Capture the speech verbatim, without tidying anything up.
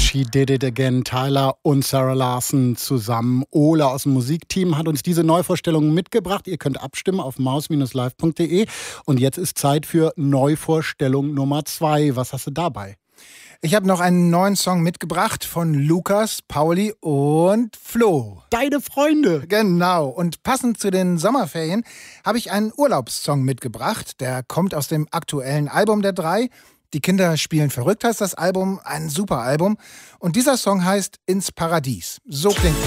She Did It Again, Tyler und Sarah Larson zusammen. Ole aus dem Musikteam hat uns diese Neuvorstellung mitgebracht. Ihr könnt abstimmen auf maus live punkt de. Und jetzt ist Zeit für Neuvorstellung Nummer zwei. Was hast du dabei? Ich habe noch einen neuen Song mitgebracht von Lukas, Pauli und Flo. Deine Freunde. Genau. Und passend zu den Sommerferien habe ich einen Urlaubssong mitgebracht. Der kommt aus dem aktuellen Album der drei. Die Kinder spielen verrückt heißt das Album. Ein super Album. Und dieser Song heißt Ins Paradies. So klingt er.